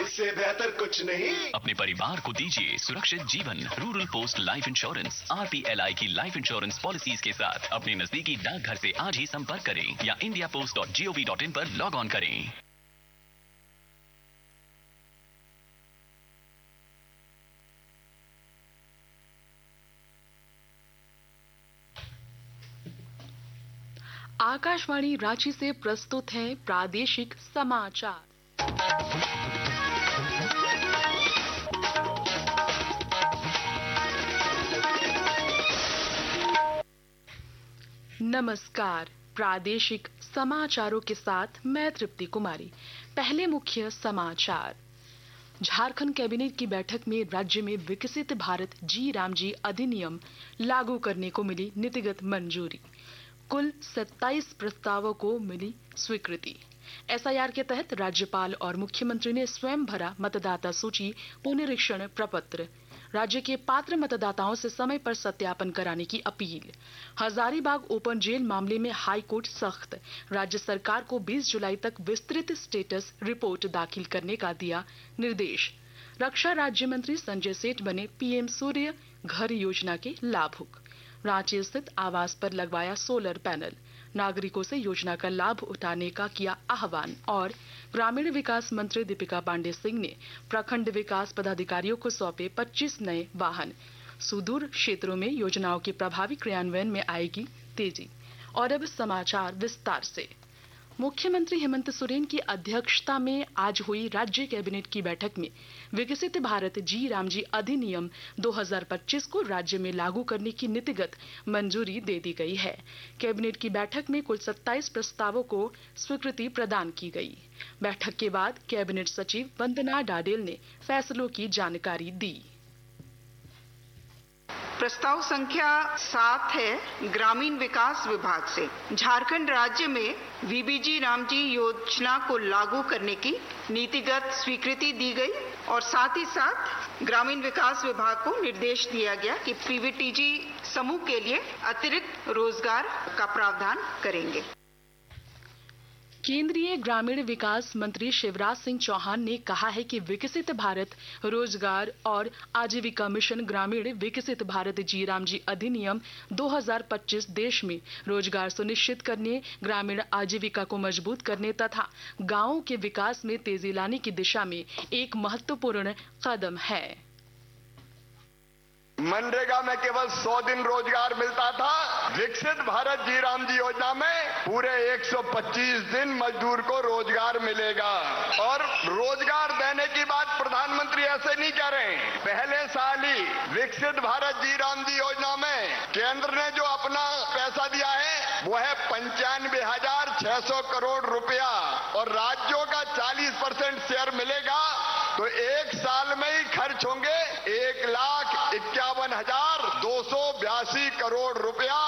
इससे बेहतर कुछ नहीं। अपने परिवार को दीजिए सुरक्षित जीवन। Rural post life insurance RPLI की लाइफ इंश्योरेंस पॉलिसीज के साथ अपने नजदीकी डाकघर से आज ही संपर्क करें या indiapost.gov.in पर लॉग ऑन करें। आकाशवाणी रांची से प्रस्तुत है प्रादेशिक समाचार। नमस्कार, प्रादेशिक समाचारों के साथ मैं तृप्ति कुमारी। पहले मुख्य समाचार। झारखंड कैबिनेट की बैठक में राज्य में विकसित भारत जी रामजी अधिनियम लागू करने को मिली नीतिगत मंजूरी। कुल 27 प्रस्तावों को मिली स्वीकृति। SIR के तहत राज्यपाल और मुख्यमंत्री ने स्वयं भरा मतदाता सूची पुनरीक्षण प्रपत्र। राज्य के पात्र मतदाताओं से समय पर सत्यापन कराने की अपील। हजारीबाग ओपन जेल मामले में हाई कोर्ट सख्त। राज्य सरकार को 20 जुलाई तक विस्तृत स्टेटस रिपोर्ट दाखिल करने का दिया निर्देश। रक्षा राज्य मंत्री संजय सेठ बने PM सूर्य घर योजना के लाभुक। रांची स्थित आवास पर लगवाया सोलर पैनल। नागरिकों से योजना का लाभ उठाने का किया आह्वान। और ग्रामीण विकास मंत्री दीपिका पांडे सिंह ने प्रखंड विकास पदाधिकारियों को सौंपे 25 नए वाहन। सुदूर क्षेत्रों में योजनाओं के प्रभावी क्रियान्वयन में आएगी तेजी। और अब समाचार विस्तार से। मुख्यमंत्री हेमंत सोरेन की अध्यक्षता में आज हुई राज्य कैबिनेट की बैठक में विकसित भारत जी रामजी अधिनियम 2025 को राज्य में लागू करने की नीतिगत मंजूरी दे दी गई है। कैबिनेट की बैठक में कुल 27 प्रस्तावों को स्वीकृति प्रदान की गई। बैठक के बाद कैबिनेट सचिव वंदना डाडेल ने फैसलों की जानकारी दी। प्रस्ताव संख्या 7 है ग्रामीण विकास विभाग से झारखंड राज्य में VBG रामजी योजना को लागू करने की नीतिगत स्वीकृति दी गई और साथ ही साथ ग्रामीण विकास विभाग को निर्देश दिया गया कि PVTG समूह के लिए अतिरिक्त रोजगार का प्रावधान करेंगे। केंद्रीय ग्रामीण विकास मंत्री शिवराज सिंह चौहान ने कहा है कि विकसित भारत रोजगार और आजीविका मिशन ग्रामीण विकसित भारत जी रामजी अधिनियम 2025 देश में रोजगार सुनिश्चित करने, ग्रामीण आजीविका को मजबूत करने तथा गांवों के विकास में तेजी लाने की दिशा में एक महत्वपूर्ण कदम है। मनरेगा में केवल 100 दिन रोजगार मिलता था। विकसित भारत जी रामजी योजना में पूरे 125 दिन मजदूर को रोजगार मिलेगा। और रोजगार देने की बात प्रधानमंत्री ऐसे नहीं कह रहे हैं। पहले साल ही विकसित भारत जी रामजी योजना में केंद्र ने जो अपना पैसा दिया है वो है 95,600 करोड़ रुपया और राज्यों का 40% शेयर मिलेगा। तो एक साल में ही खर्च होंगे 1,51,282 करोड़ रुपया।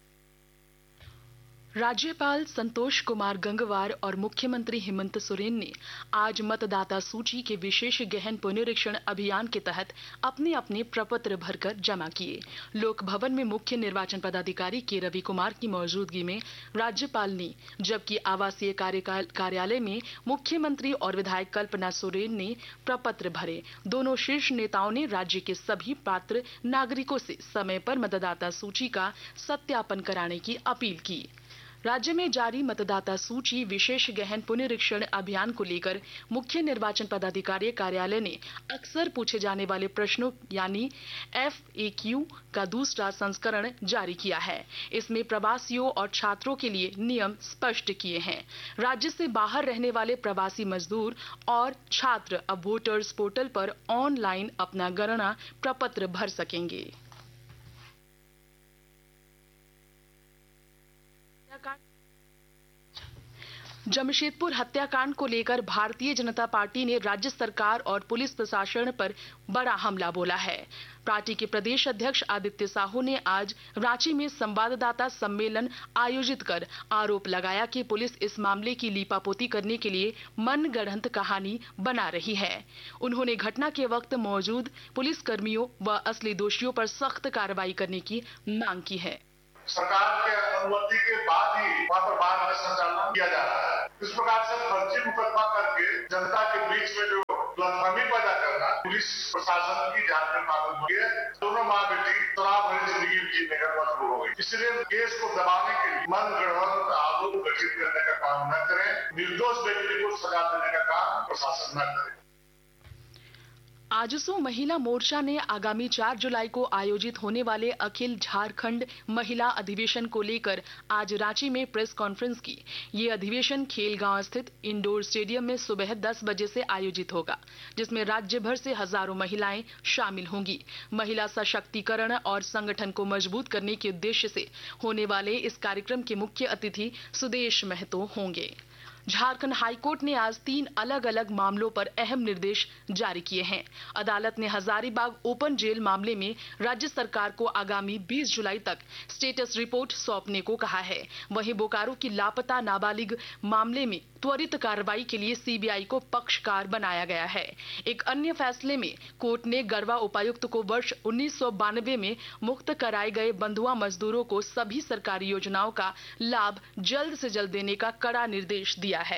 राज्यपाल संतोष कुमार गंगवार और मुख्यमंत्री हेमंत सोरेन ने आज मतदाता सूची के विशेष गहन पुनरीक्षण अभियान के तहत अपने अपने प्रपत्र भरकर जमा किए। लोक भवन में मुख्य निर्वाचन पदाधिकारी के रवि कुमार की मौजूदगी में राज्यपाल ने, जबकि आवासीय कार्यालय में मुख्यमंत्री और विधायक कल्पना सोरेन ने प्रपत्र भरे। दोनों शीर्ष नेताओं ने राज्य के सभी पात्र नागरिकों से समय पर मतदाता सूची का सत्यापन कराने की अपील की। राज्य में जारी मतदाता सूची विशेष गहन पुनरीक्षण अभियान को लेकर मुख्य निर्वाचन पदाधिकारी कार्यालय ने अक्सर पूछे जाने वाले प्रश्नों यानी FAQ का दूसरा संस्करण जारी किया है। इसमें प्रवासियों और छात्रों के लिए नियम स्पष्ट किए हैं। राज्य से बाहर रहने वाले प्रवासी मजदूर और छात्र अब वोटर्स पोर्टल पर ऑनलाइन अपना गणना प्रपत्र भर सकेंगे। जमशेदपुर हत्याकांड को लेकर भारतीय जनता पार्टी ने राज्य सरकार और पुलिस प्रशासन पर बड़ा हमला बोला है। पार्टी के प्रदेश अध्यक्ष आदित्य साहू ने आज रांची में संवाददाता सम्मेलन आयोजित कर आरोप लगाया कि पुलिस इस मामले की लीपापोती करने के लिए मनगढ़ंत कहानी बना रही है। उन्होंने घटना के वक्त मौजूद पुलिस कर्मियों व असली दोषियों पर सख्त कार्रवाई करने की मांग की है। सरकार के अनुमति के बाद ही वहाँ पर बाढ़ संचालन किया जा रहा है। इस प्रकार से फर्जी मुकदमा करके जनता के बीच में जो गलतफहमी पैदा करना पुलिस प्रशासन की झारखंड कानून हुई है। दोनों माँ बेटी तनाव भरी जिंदगी जीने का मजबूर हो गई। इसलिए केस को दबाने के लिए मन गठबंधन आरोप गठित करने का काम न करें। निर्दोष व्यक्ति को सजा देने का काम प्रशासन न करे। आजसू महिला मोर्चा ने आगामी 4 जुलाई को आयोजित होने वाले अखिल झारखंड महिला अधिवेशन को लेकर आज रांची में प्रेस कॉन्फ्रेंस की। ये अधिवेशन खेलगांव स्थित इंडोर स्टेडियम में सुबह 10 बजे से आयोजित होगा, जिसमें राज्य भर से हजारों महिलाएं शामिल होंगी। महिला सशक्तिकरण और संगठन को मजबूत करने के उद्देश्य से होने वाले इस कार्यक्रम के मुख्य अतिथि सुदेश महतो होंगे। झारखंड हाईकोर्ट ने आज 3 अलग अलग मामलों पर अहम निर्देश जारी किए हैं। अदालत ने हजारीबाग ओपन जेल मामले में राज्य सरकार को आगामी 20 जुलाई तक स्टेटस रिपोर्ट सौंपने को कहा है। वहीं बोकारो की लापता नाबालिग मामले में त्वरित कार्रवाई के लिए सीबीआई को पक्षकार बनाया गया है। एक अन्य फैसले में कोर्ट ने गढ़वा उपायुक्त को वर्ष 1992 में मुक्त कराए गए बंधुआ मजदूरों को सभी सरकारी योजनाओं का लाभ जल्द से जल्द देने का कड़ा निर्देश दिया है।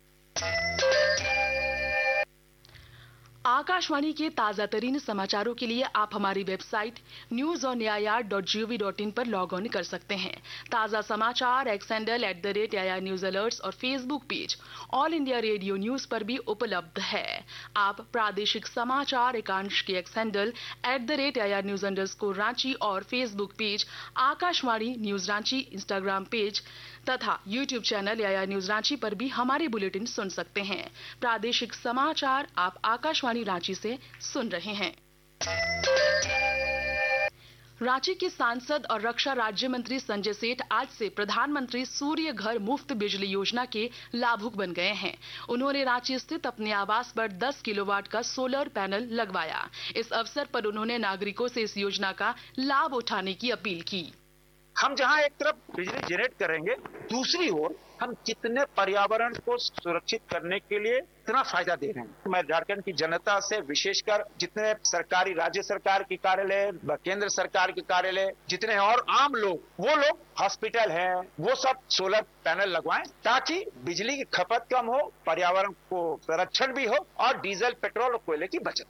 आकाशवाणी के ताजा तरीन समाचारों के लिए आप हमारी वेबसाइट newsonair.gov.in पर लॉग ऑन कर सकते हैं। ताजा समाचार x handle @AIR news alerts और Facebook page all India radio news पर भी उपलब्ध है। आप प्रादेशिक समाचार एकांश के एक्स हैंडल @AIR न्यूज _ और Facebook page Akashvani news Ranchi, Instagram page तथा YouTube channel AIR news Ranchi पर भी हमारे बुलेटिन सुन सकते हैं। प्रादेशिक समाचार आप आकाशवाणी रांची से सुन रहे हैं। रांची के सांसद और रक्षा राज्य मंत्री संजय सेठ आज से प्रधानमंत्री सूर्य घर मुफ्त बिजली योजना के लाभुक बन गए हैं। उन्होंने रांची स्थित अपने आवास पर 10 किलोवाट का सोलर पैनल लगवाया। इस अवसर पर उन्होंने नागरिकों से इस योजना का लाभ उठाने की अपील की। हम जहां एक तरफ बिजली जनरेट करेंगे, दूसरी ओर हम कितने पर्यावरण को सुरक्षित करने के लिए इतना फायदा दे रहे हैं। मैं झारखंड की जनता से विशेषकर जितने सरकारी, राज्य सरकार के कार्यालय, केंद्र सरकार के कार्यालय, जितने और आम लोग, वो लोग हॉस्पिटल हैं, वो सब सोलर पैनल लगवाएं ताकि बिजली की खपत कम हो, पर्यावरण को संरक्षण भी हो और डीजल, पेट्रोल और कोयले की बचत।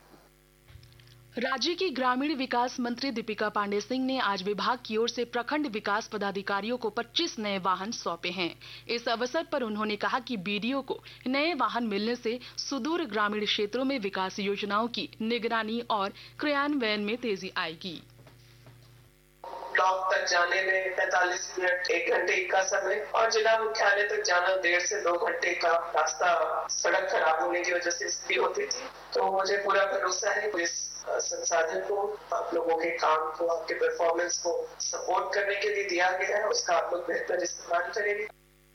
राज्य की ग्रामीण विकास मंत्री दीपिका पांडे सिंह ने आज विभाग की ओर से प्रखंड विकास पदाधिकारियों को 25 नए वाहन सौंपे हैं। इस अवसर पर उन्होंने कहा कि बीडीओ को नए वाहन मिलने से सुदूर ग्रामीण क्षेत्रों में विकास योजनाओं की निगरानी और क्रियान्वयन में तेजी आएगी। ब्लॉक तक जाने में 45 मिनट 1 घंटे का समय और जिला मुख्यालय तक जाना 1.5 से 2 घंटे का रास्ता सड़क खराब होने की वजह से स्थिति होती थी। तो मुझे पूरा भरोसा है इस संसाधन को आप लोगों के काम को, आपके परफॉर्मेंस को सपोर्ट करने के लिए दिया गया है, उसका आप लोग बेहतर इस्तेमाल करेंगे।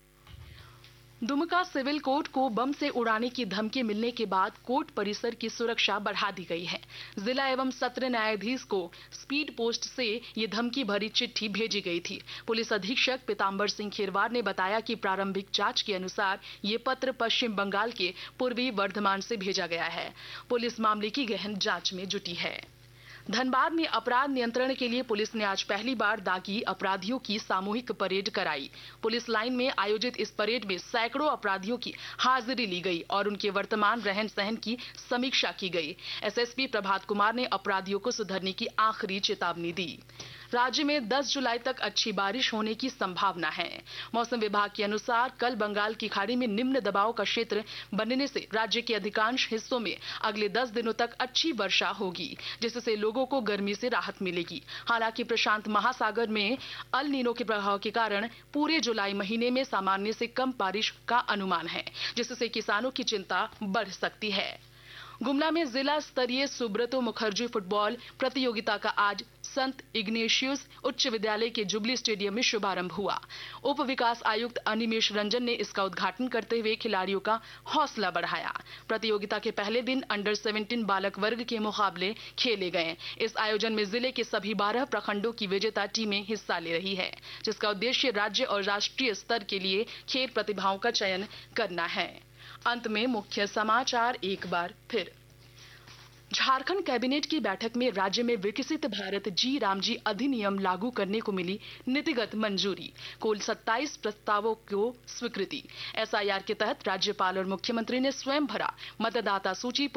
दुमका सिविल कोर्ट को बम से उड़ाने की धमकी मिलने के बाद कोर्ट परिसर की सुरक्षा बढ़ा दी गई है। जिला एवं सत्र न्यायाधीश को स्पीड पोस्ट से ये धमकी भरी चिट्ठी भेजी गई थी। पुलिस अधीक्षक पीताम्बर सिंह खेरवार ने बताया कि प्रारंभिक जांच के अनुसार ये पत्र पश्चिम बंगाल के पूर्वी वर्धमान से भेजा गया है। पुलिस मामले की गहन जांच में जुटी है। धनबाद में अपराध नियंत्रण के लिए पुलिस ने आज पहली बार दागी अपराधियों की सामूहिक परेड कराई। पुलिस लाइन में आयोजित इस परेड में सैकड़ों अपराधियों की हाजिरी ली गई और उनके वर्तमान रहन सहन की समीक्षा की गई। एसएसपी प्रभात कुमार ने अपराधियों को सुधरने की आखिरी चेतावनी दी। राज्य में 10 जुलाई तक अच्छी बारिश होने की संभावना है। मौसम विभाग के अनुसार कल बंगाल की खाड़ी में निम्न दबाव का क्षेत्र बनने से राज्य के अधिकांश हिस्सों में अगले 10 दिनों तक अच्छी वर्षा होगी, जिससे लोगों को गर्मी से राहत मिलेगी। हालांकि प्रशांत महासागर में अल नीनो के प्रभाव के कारण पूरे जुलाई महीने में सामान्य से कम बारिश का अनुमान है, जिससे किसानों की चिंता बढ़ सकती है। गुमला में जिला स्तरीय सुब्रतो मुखर्जी फुटबॉल प्रतियोगिता का आज संत इग्नेशियस उच्च विद्यालय के जुबली स्टेडियम में शुभारंभ हुआ। उप विकास आयुक्त अनिमेश रंजन ने इसका उद्घाटन करते हुए खिलाड़ियों का हौसला बढ़ाया। प्रतियोगिता के पहले दिन अंडर 17 बालक वर्ग के मुकाबले खेले गए। इस आयोजन में जिले के सभी 12 प्रखंडों की विजेता टीमें हिस्सा ले रही है, जिसका उद्देश्य राज्य और राष्ट्रीय स्तर के लिए खेल प्रतिभाओं का चयन करना है। अंत में मुख्य समाचार एक बार फिर। झारखंड कैबिनेट की बैठक में राज्य में विकसित भारत जी रामजी अधिनियम लागू करने को मिली नीतिगत मंजूरी। कुल 27 प्रस्तावों को स्वीकृति। एसआईआर के तहत राज्यपाल और मुख्यमंत्री ने स्वयं भरा मतदाता सूची